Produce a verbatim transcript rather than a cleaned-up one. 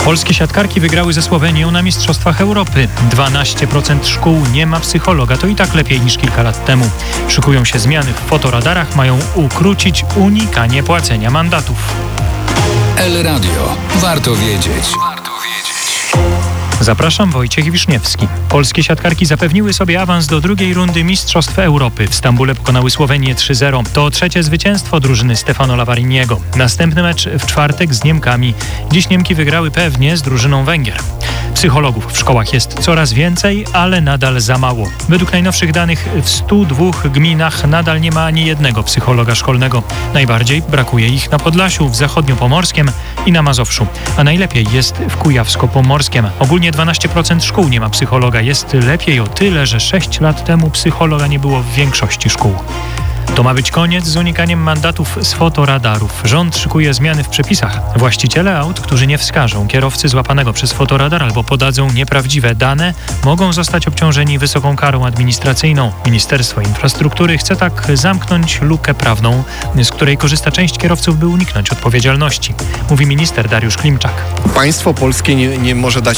Polskie siatkarki wygrały ze Słowenią na Mistrzostwach Europy. dwanaście procent szkół nie ma psychologa, to i tak lepiej niż kilka lat temu. Szykują się zmiany w fotoradarach, mają ukrócić unikanie płacenia mandatów. El Radio. Warto wiedzieć. Zapraszam, Wojciech Wiszniewski. Polskie siatkarki zapewniły sobie awans do drugiej rundy Mistrzostw Europy. W Stambule pokonały Słowenię trzy zero. To trzecie zwycięstwo drużyny Stefano Lavariniego. Następny mecz w czwartek z Niemkami. Dziś Niemki wygrały pewnie z drużyną Węgier. Psychologów w szkołach jest coraz więcej, ale nadal za mało. Według najnowszych danych w stu dwóch gminach nadal nie ma ani jednego psychologa szkolnego. Najbardziej brakuje ich na Podlasiu, w Zachodniopomorskiem i na Mazowszu. A najlepiej jest w Kujawsko-Pomorskiem. Ogólnie dwanaście procent szkół nie ma psychologa. Jest lepiej o tyle, że sześć lat temu psychologa nie było w większości szkół. To ma być koniec z unikaniem mandatów z fotoradarów. Rząd szykuje zmiany w przepisach. Właściciele aut, którzy nie wskażą kierowcy złapanego przez fotoradar albo podadzą nieprawdziwe dane, mogą zostać obciążeni wysoką karą administracyjną. Ministerstwo Infrastruktury chce tak zamknąć lukę prawną, z której korzysta część kierowców, by uniknąć odpowiedzialności. Mówi minister Dariusz Klimczak. Państwo polskie nie, nie może dać